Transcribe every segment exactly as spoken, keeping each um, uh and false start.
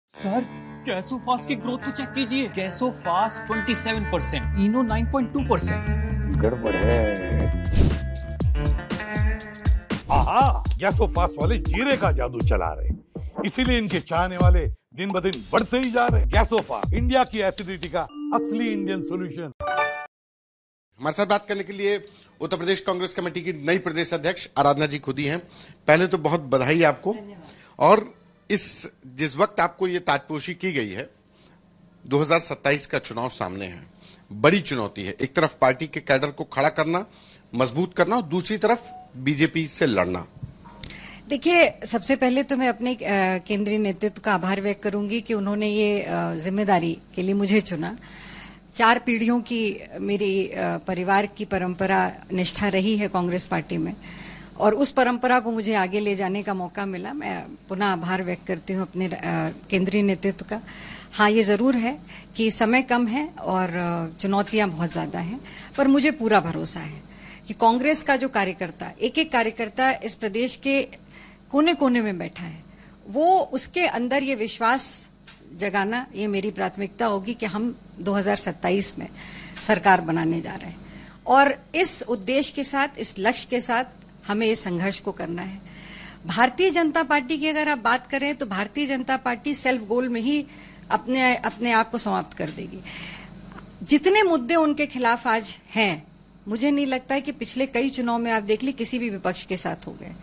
Sir गैसो fast की growth तो चेक कीजिए। गैसो फास्ट सत्ताईस परसेंट, इनो नौ पॉइंट दो परसेंट। गड़बड़ है। आहा, गैसो फास्ट वाले जीरे का जादू चला रहे, इसीलिए इनके चाहने वाले दिन ब दिन बढ़ते ही जा रहे। गैसो फास्ट, इंडिया की एसिडिटी का असली इंडियन सॉल्यूशन। हमारे साथ बात करने के लिए उत्तर प्रदेश कांग्रेस कमेटी की नई प्रदेश अध्यक्ष आराधना जी खुद ही हैं। पहले तो बहुत बधाई आपको। और इस जिस वक्त आपको ये ताजपोशी की गई है, दो हज़ार सत्ताईस का चुनाव सामने है, बड़ी चुनौती है। एक तरफ पार्टी के कैडर को खड़ा करना, मजबूत करना, और दूसरी तरफ बीजेपी से लड़ना। देखिए, सबसे पहले तो मैं अपने केंद्रीय नेतृत्व का आभार व्यक्त करूंगी कि उन्होंने ये जिम्मेदारी के लिए मुझे चुना। चार पीढ़ियों की मेरी परिवार की परंपरा निष्ठा रही है कांग्रेस पार्टी में, और उस परंपरा को मुझे आगे ले जाने का मौका मिला। मैं पुनः आभार व्यक्त करती हूं अपने केंद्रीय नेतृत्व का। हाँ, ये जरूर है कि समय कम है और चुनौतियां बहुत ज्यादा हैं, पर मुझे पूरा भरोसा है कि कांग्रेस का जो कार्यकर्ता, एक एक कार्यकर्ता इस प्रदेश के कोने कोने में बैठा है, वो उसके अंदर ये विश्वास जगाना, ये मेरी प्राथमिकता होगी कि हम दो हज़ार सत्ताईस में सरकार बनाने जा रहे हैं। और इस उद्देश्य के साथ, इस लक्ष्य के साथ हमें इस संघर्ष को करना है। भारतीय जनता पार्टी की अगर आप बात करें तो Bharatiya Janata party self goal में ही अपने अपने आप को समाप्त कर देगी। जितने मुद्दे उनके खिलाफ आज हैं, मुझे नहीं लगता है कि पिछले कई चुनाव में आप देख ली किसी भी विपक्ष के साथ हो गए।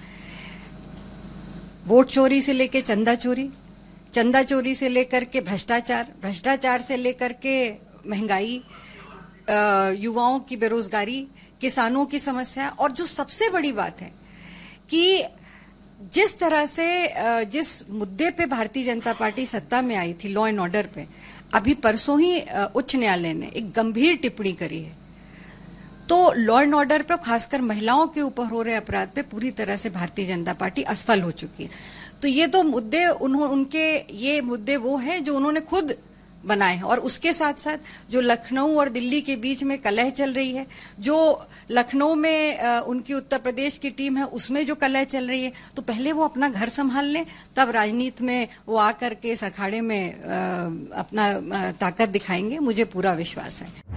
वोट चोरी से लेकर चंदा चोरी, चंदा चोरी से लेकर के भ्रष्टाचार, भ्रष्टाचार से लेकर के महंगाई, युवाओं की बेरोजगारी, किसानों की समस्या, और जो सबसे बड़ी बात है कि जिस तरह से जिस मुद्दे पे भारतीय जनता पार्टी सत्ता में आई थी, लॉ एंड ऑर्डर पे, अभी परसों ही उच्च न्यायालय ने एक गंभीर टिप्पणी करी है। तो लॉ एंड ऑर्डर पे, खासकर महिलाओं के ऊपर हो रहे अपराध पे पूरी तरह से भारतीय जनता पार्टी असफल हो चुकी है। तो ये तो मुद्दे उन्होंने उनके ये मुद्दे वो हैं जो उन्होंने खुद बनाए हैं, और उसके साथ साथ जो लखनऊ और दिल्ली के बीच में कलह चल रही है, जो लखनऊ में आ, उनकी उत्तर प्रदेश की टीम है, उसमें जो कलह चल रही है, तो पहले वो अपना घर संभाल लें, तब राजनीति में वो आकर के इस अखाड़े में आ, अपना आ, ताकत दिखाएंगे। मुझे पूरा विश्वास है।